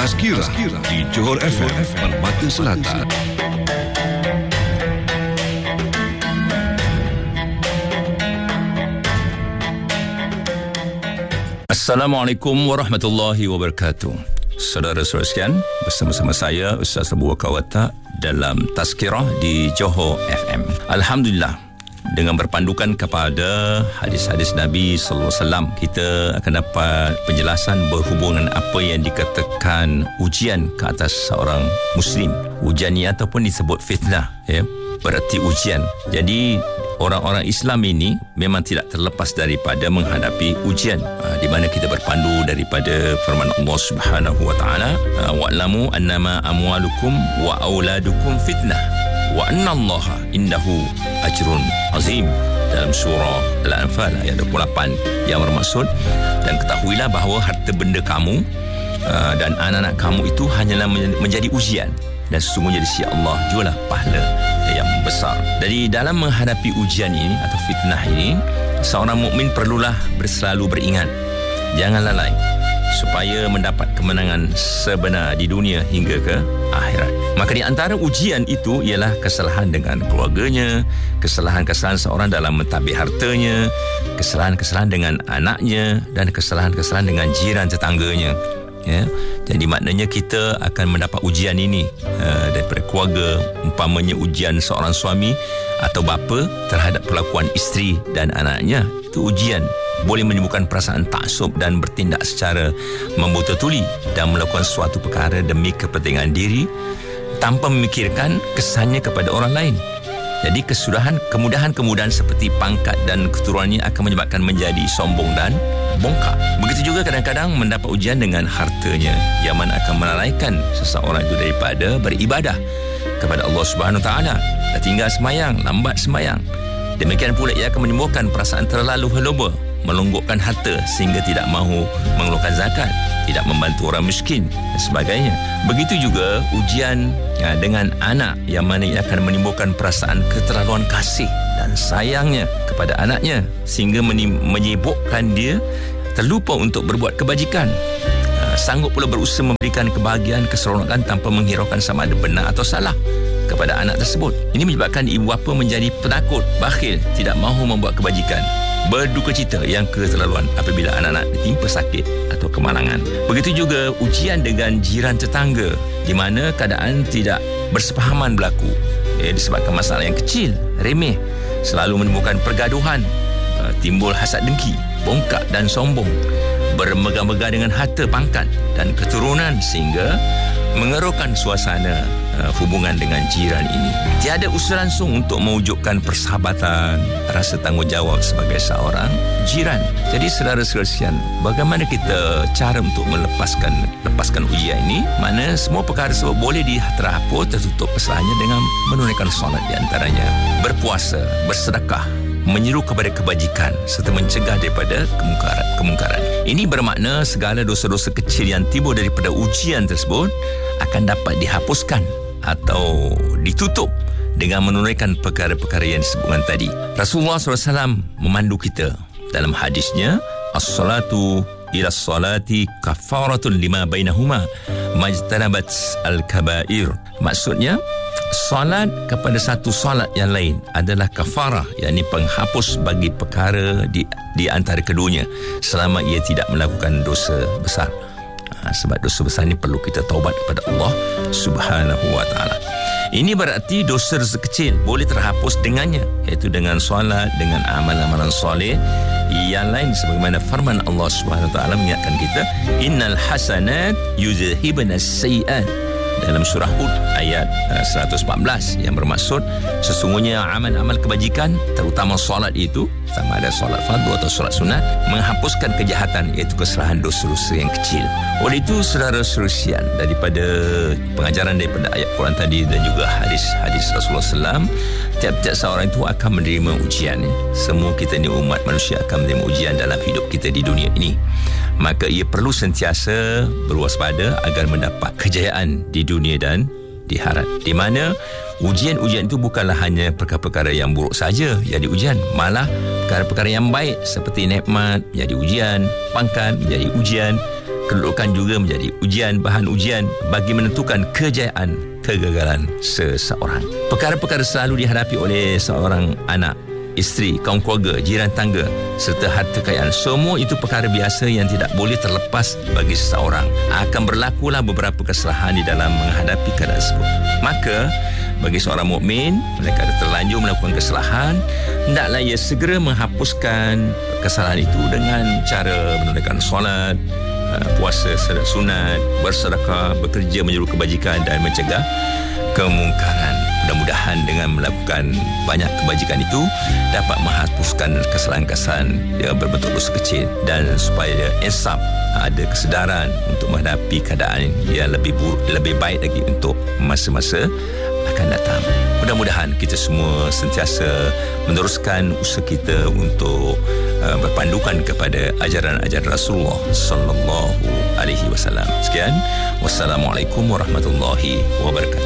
Tazkirah di Johor FM Permata Selatan. Assalamualaikum warahmatullahi wabarakatuh. Saudara-saudara sekalian, bersama-sama saya Ustaz Abu Bakar Watak dalam Tazkirah di Johor FM. Alhamdulillah, dengan berpandukan kepada hadis-hadis Nabi sallallahu alaihi wasallam, kita akan dapat penjelasan berhubungan apa yang dikatakan ujian ke atas seorang muslim. Ujian ini ataupun disebut fitnah, berarti ujian. Jadi orang-orang Islam ini memang tidak terlepas daripada menghadapi ujian, di mana kita berpandu daripada firman Allah Subhanahu wa taala, wa'lamu annama amwalukum wa auladukum fitnah wa annallaha indahu ajrun azim, dalam surah Al-Anfal ayat 28, yang bermaksud, dan ketahuilah bahawa harta benda kamu dan anak-anak kamu itu hanyalah menjadi ujian, dan sesungguhnya di sisi Allah jugalah pahala yang besar. Jadi dalam menghadapi ujian ini atau fitnah ini, seorang mukmin perlulah selalu beringat, jangan lalai supaya mendapat kemenangan sebenar di dunia hingga ke akhirat. Maka di antara ujian itu ialah kesalahan dengan keluarganya, kesalahan-kesalahan seorang dalam mentadbir hartanya, kesalahan-kesalahan dengan anaknya, dan kesalahan-kesalahan dengan jiran tetangganya. Jadi maknanya kita akan mendapat ujian ini daripada keluarga, umpamanya ujian seorang suami atau bapa terhadap perlakuan isteri dan anaknya. Itu ujian, boleh menimbulkan perasaan taksub dan bertindak secara membotol-tuli dan melakukan suatu perkara demi kepentingan diri tanpa memikirkan kesannya kepada orang lain. Jadi kemudahan seperti pangkat dan keturunannya akan menyebabkan menjadi sombong dan bongkar. Begitu juga kadang-kadang mendapat ujian dengan hartanya, yang mana akan melalaikan seseorang itu daripada beribadah kepada Allah Subhanahu Wa Taala. Tinggal semayang, lambat semayang. Demikian pula ia akan menimbulkan perasaan terlalu loba, melonggokkan harta sehingga tidak mahu mengeluarkan zakat, tidak membantu orang miskin dan sebagainya. Begitu juga ujian dengan anak, yang mana ia akan menimbulkan perasaan keterlaluan kasih dan sayangnya kepada anaknya sehingga menyibukkan dia terlupa untuk berbuat kebajikan. Sanggup pula berusaha memberikan kebahagiaan, keseronokan tanpa menghiraukan sama ada benar atau salah kepada anak tersebut. Ini menyebabkan ibu bapa menjadi penakut, bakhil, tidak mahu membuat kebajikan, berduka cita yang keterlaluan apabila anak-anak ditimpa sakit atau kemalangan. Begitu juga ujian dengan jiran tetangga, di mana keadaan tidak bersepahaman berlaku, disebabkan masalah yang kecil, remeh, selalu menimbulkan pergaduhan, timbul hasad dengki, bongkak dan sombong, bermegah-megah dengan harta, pangkat dan keturunan sehingga mengeruhkan suasana hubungan dengan jiran ini. Tiada usaha langsung untuk mewujudkan persahabatan, rasa tanggungjawab sebagai seorang jiran. Jadi saudara-saudara sekalian, bagaimana kita cara untuk lepaskan ujian ini? Mana semua perkara tersebut boleh terhapus, tertutup kesalahannya dengan menunaikan solat di antaranya, berpuasa, bersedekah, menyeru kepada kebajikan serta mencegah daripada kemungkaran. Ini bermakna segala dosa-dosa kecil yang timbul daripada ujian tersebut akan dapat dihapuskan atau ditutup dengan menunaikan perkara-perkara yang disebutkan tadi. Rasulullah SAW memandu kita dalam hadisnya, as-salatu ila salati kafaratun lima bainahuma majtanabat al-kabair. Maksudnya, salat kepada satu salat yang lain adalah kafarah, yakni penghapus bagi perkara di antara keduanya selama ia tidak melakukan dosa besar. Sebab dosa besar ini perlu kita taubat kepada Allah Subhanahu Wa Taala. Ini berarti dosa kecil boleh terhapus dengannya, iaitu dengan solat, dengan amalan-amalan soleh yang lain, sebagaimana firman Allah Subhanahu Wa Taala mengingatkan kita, innal hasanat yuzhibna as-sayyi'at, dalam surah Hud ayat 114, yang bermaksud sesungguhnya amal-amal kebajikan, terutama solat itu, sama ada solat fardu atau solat sunat, menghapuskan kejahatan, iaitu kesalahan dosa-dosa yang kecil. Oleh itu saudara-saudara, daripada pengajaran daripada ayat Quran tadi dan juga hadis Rasulullah SAW, tiap-tiap seorang itu akan menerima ujian. Semua kita ni umat manusia akan menerima ujian dalam hidup kita di dunia ini. Maka ia perlu sentiasa berwaspada agar mendapat kejayaan di dunia dan di akhirat, di mana ujian-ujian itu bukanlah hanya perkara-perkara yang buruk saja yang diujian, malah perkara-perkara yang baik seperti nikmat menjadi ujian, pangkat menjadi ujian, Kedudukan juga menjadi bahan ujian bagi menentukan kegagalan seseorang. Perkara-perkara selalu dihadapi oleh seorang anak, isteri, kaum keluarga, jiran tangga serta harta kekayaan. Semua itu perkara biasa yang tidak boleh terlepas bagi seseorang. Akan berlakulah beberapa kesalahan di dalam menghadapi keadaan tersebut. Maka bagi seorang mukmin, mereka ada terlanjur melakukan kesalahan, hendaklah ia segera menghapuskan kesalahan itu dengan cara menunaikan solat, puasa sunat, bersedekah, bekerja menyuruh kebajikan dan mencegah kemungkaran. Mudah-mudahan dengan melakukan banyak kebajikan itu dapat menghapuskan kesalahan-kesalahan yang berbentuk dosa kecil, dan supaya insaf, ada kesedaran untuk menghadapi keadaan yang lebih baik lagi untuk masa-masa akan datang. Mudah-mudahan kita semua sentiasa meneruskan usaha kita untuk berpandukan kepada ajaran-ajaran Rasulullah sallallahu alaihi wasallam. Sekian, wassalamualaikum warahmatullahi wabarakatuh.